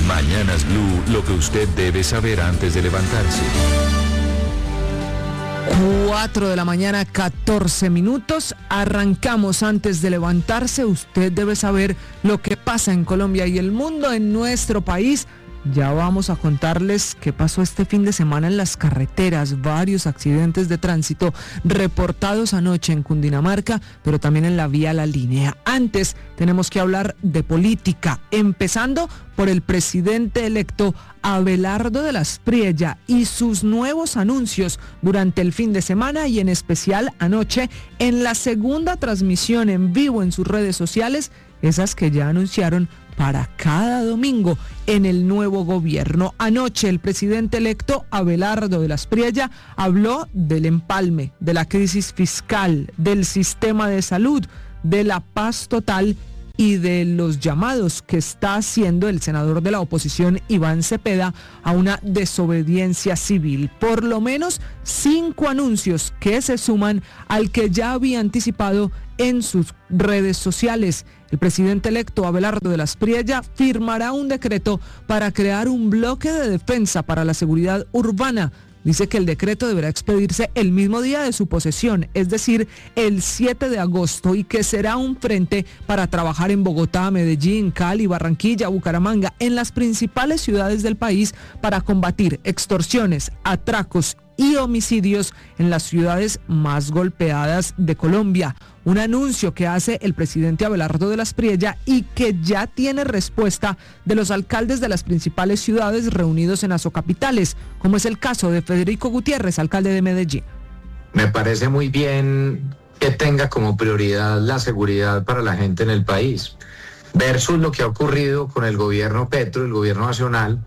Mañanas Blue, lo que usted debe saber antes de levantarse. 4 de la mañana, 14 minutos. Arrancamos antes de levantarse. Usted debe saber lo que pasa en Colombia y el mundo, en nuestro país. Ya vamos a contarles qué pasó este fin de semana en las carreteras, varios accidentes de tránsito reportados anoche en Cundinamarca, pero también en la vía La Línea. Antes tenemos que hablar de política, empezando por el presidente electo Abelardo de las Priella y sus nuevos anuncios durante el fin de semana y en especial anoche en la segunda transmisión en vivo en sus redes sociales, esas que ya anunciaron para cada domingo en el nuevo gobierno. Anoche el presidente electo Abelardo de las Priella habló del empalme, de la crisis fiscal, del sistema de salud, de la paz total y de los llamados que está haciendo el senador de la oposición Iván Cepeda a una desobediencia civil. Por lo menos 5 anuncios que se suman al que ya había anticipado en sus redes sociales. El presidente electo Abelardo de las Priella firmará un decreto para crear un bloque de defensa para la seguridad urbana. Dice que el decreto deberá expedirse el mismo día de su posesión, es decir, el 7 de agosto, y que será un frente para trabajar en Bogotá, Medellín, Cali, Barranquilla, Bucaramanga, en las principales ciudades del país para combatir extorsiones, atracos y homicidios en las ciudades más golpeadas de Colombia. Un anuncio que hace el presidente Abelardo de las Priella y que ya tiene respuesta de los alcaldes de las principales ciudades reunidos en Asocapitales, como es el caso de Federico Gutiérrez, alcalde de Medellín. Me parece muy bien que tenga como prioridad la seguridad para la gente en el país, versus lo que ha ocurrido con el gobierno Petro, el gobierno nacional,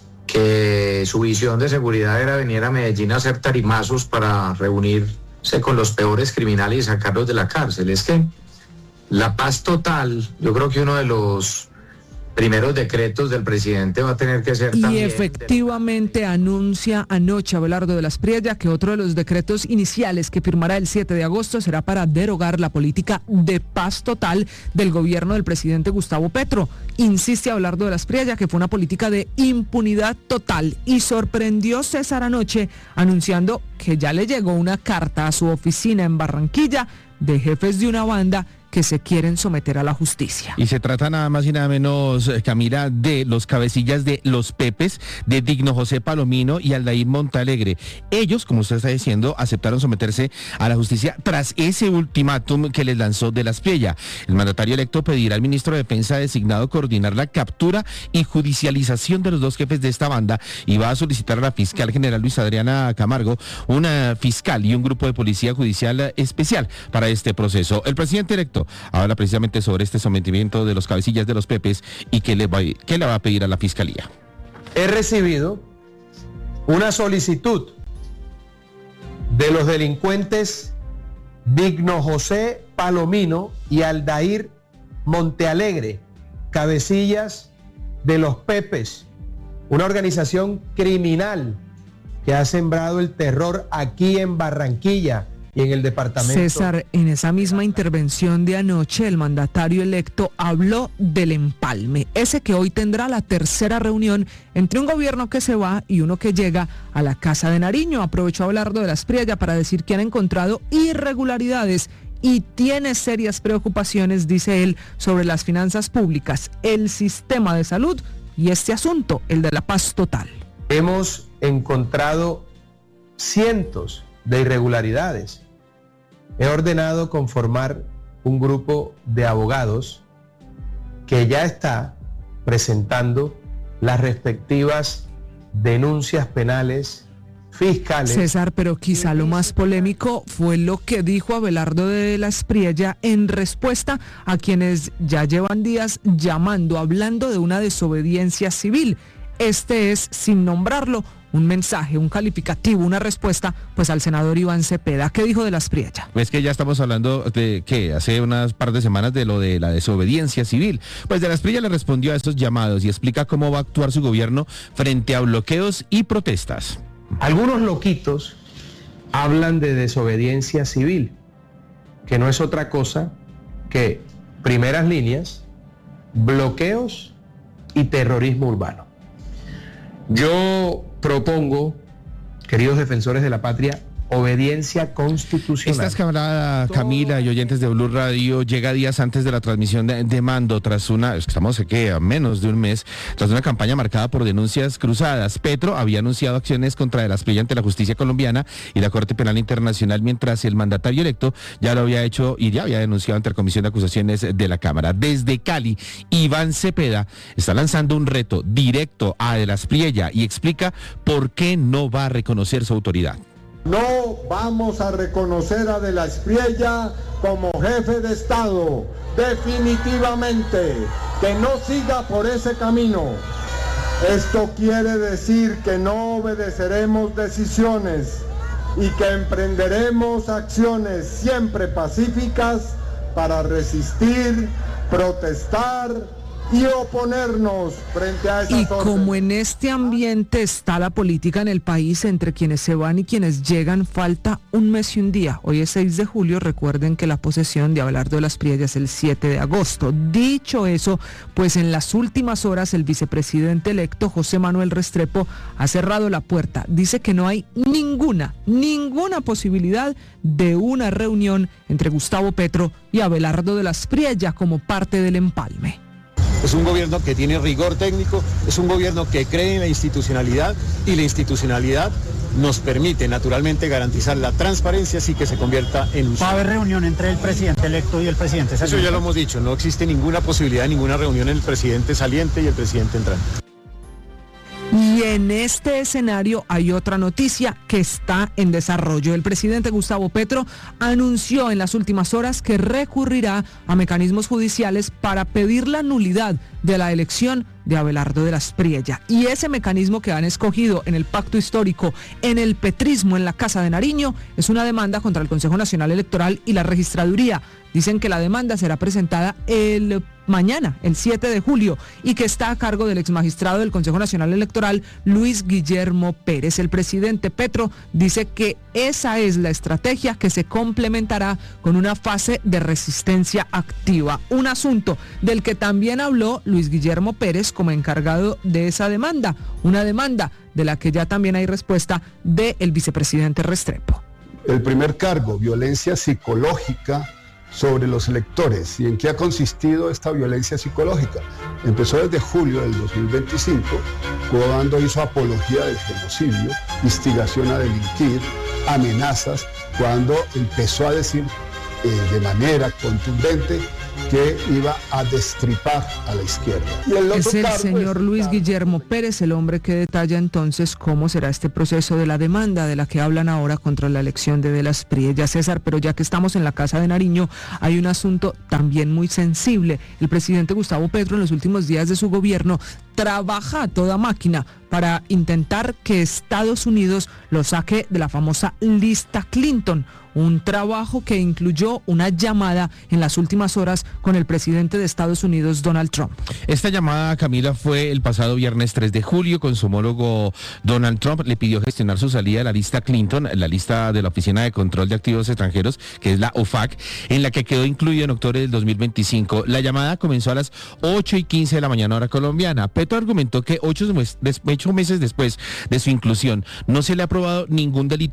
que su visión de seguridad era venir a Medellín a hacer tarimazos para reunirse con los peores criminales y sacarlos de la cárcel. Es que la paz total, yo creo que uno de los primeros decretos del presidente va a tener que ser también... Y efectivamente anuncia anoche Abelardo de las Priella que otro de los decretos iniciales que firmará el 7 de agosto será para derogar la política de paz total del gobierno del presidente Gustavo Petro. Insiste Abelardo de las Priella que fue una política de impunidad total y sorprendió César anoche anunciando que ya le llegó una carta a su oficina en Barranquilla de jefes de una banda que se quieren someter a la justicia. Y se trata nada más y nada menos, Camila, de los cabecillas de los Pepes, de Digno José Palomino y Aldair Montealegre. Ellos, como usted está diciendo, aceptaron someterse a la justicia tras ese ultimátum que les lanzó de las Priella. El mandatario electo pedirá al ministro de Defensa designado coordinar la captura y judicialización de los 2 jefes de esta banda y va a solicitar a la fiscal general Luisa Adriana Camargo una fiscal y un grupo de policía judicial especial para este proceso. El presidente electo habla precisamente sobre este sometimiento de los cabecillas de los Pepes y qué le va a pedir a la fiscalía. He recibido una solicitud de los delincuentes Digno José Palomino y Aldair Montealegre, cabecillas de los Pepes, una organización criminal que ha sembrado el terror aquí en Barranquilla y en el departamento. César, en esa misma intervención de anoche, el mandatario electo habló del empalme, ese que hoy tendrá la tercera reunión entre un gobierno que se va y uno que llega a la Casa de Nariño. Aprovechó Abelardo de las Priella para decir que han encontrado irregularidades y tiene serias preocupaciones, dice él, sobre las finanzas públicas, el sistema de salud y este asunto, el de la paz total. Hemos encontrado cientos de irregularidades. He ordenado conformar un grupo de abogados que ya está presentando las respectivas denuncias penales, fiscales. César, pero quizá lo más polémico fue lo que dijo Abelardo de las Priella en respuesta a quienes ya llevan días hablando de una desobediencia civil. Este es, sin nombrarlo, un mensaje, un calificativo, una respuesta, pues al senador Iván Cepeda. ¿Qué dijo de las Priella? Es que ya estamos hablando de que hace unas par de semanas de lo de la desobediencia civil. Pues de las Priella le respondió a estos llamados y explica cómo va a actuar su gobierno frente a bloqueos y protestas. Algunos loquitos hablan de desobediencia civil, que no es otra cosa que primeras líneas, bloqueos y terrorismo urbano. Yo propongo, queridos defensores de la patria, obediencia constitucional. Esta camarada Camila y oyentes de Blue Radio llega días antes de la transmisión de mando tras estamos aquí a menos de un mes, tras una campaña marcada por denuncias cruzadas. Petro había anunciado acciones contra De la Espriella ante la justicia colombiana y la Corte Penal Internacional, mientras el mandatario electo ya lo había hecho y ya había denunciado ante la Comisión de Acusaciones de la Cámara. Desde Cali, Iván Cepeda está lanzando un reto directo a De la Espriella y explica por qué no va a reconocer su autoridad. No vamos a reconocer a De la Espriella como jefe de Estado, definitivamente, que no siga por ese camino. Esto quiere decir que no obedeceremos decisiones y que emprenderemos acciones siempre pacíficas para resistir, protestar y oponernos frente a esas Y órdenes. como en este ambiente está la política en el país, entre quienes se van y quienes llegan, falta un mes y un día. Hoy es 6 de julio, recuerden que la posesión de Abelardo de la Espriella es el 7 de agosto. Dicho eso, pues en las últimas horas el vicepresidente electo, José Manuel Restrepo, ha cerrado la puerta. Dice que no hay ninguna posibilidad de una reunión entre Gustavo Petro y Abelardo de la Espriella como parte del empalme. Es un gobierno que tiene rigor técnico, es un gobierno que cree en la institucionalidad y la institucionalidad nos permite naturalmente garantizar la transparencia así que se convierta en un... ¿Va a haber reunión entre el presidente electo y el presidente saliente? Eso ya lo hemos dicho, no existe ninguna posibilidad de ninguna reunión entre el presidente saliente y el presidente entrante. Y en este escenario hay otra noticia que está en desarrollo. El presidente Gustavo Petro anunció en las últimas horas que recurrirá a mecanismos judiciales para pedir la nulidad de la elección de Abelardo de la Espriella. Y ese mecanismo que han escogido en el pacto histórico, en el petrismo, en la Casa de Nariño, es una demanda contra el Consejo Nacional Electoral y la Registraduría. Dicen que la demanda será presentada mañana, el 7 de julio, y que está a cargo del exmagistrado del Consejo Nacional Electoral, Luis Guillermo Pérez. El presidente Petro dice que esa es la estrategia que se complementará con una fase de resistencia activa. Un asunto del que también habló Luis Guillermo Pérez como encargado de esa demanda, una demanda de la que ya también hay respuesta del vicepresidente Restrepo. El primer cargo, violencia psicológica sobre los electores. ¿Y en qué ha consistido esta violencia psicológica? Empezó desde julio del 2025, cuando hizo apología del genocidio, instigación a delinquir, amenazas, cuando empezó a decir de manera contundente que iba a destripar a la izquierda. Es el señor Luis Guillermo Pérez, el hombre que detalla entonces cómo será este proceso de la demanda de la que hablan ahora contra la elección de la Espriella. César, pero ya que estamos en la Casa de Nariño, hay un asunto también muy sensible. El presidente Gustavo Petro en los últimos días de su gobierno trabaja a toda máquina para intentar que Estados Unidos lo saque de la famosa lista Clinton. Un trabajo que incluyó una llamada en las últimas horas con el presidente de Estados Unidos, Donald Trump. Esta llamada, Camila, fue el pasado viernes 3 de julio con su homólogo Donald Trump. Le pidió gestionar su salida de la lista Clinton, la lista de la Oficina de Control de Activos Extranjeros, que es la OFAC, en la que quedó incluido en octubre del 2025. La llamada comenzó a las 8:15 de la mañana hora colombiana. Petro argumentó que 8 meses después de su inclusión no se le ha probado ningún delito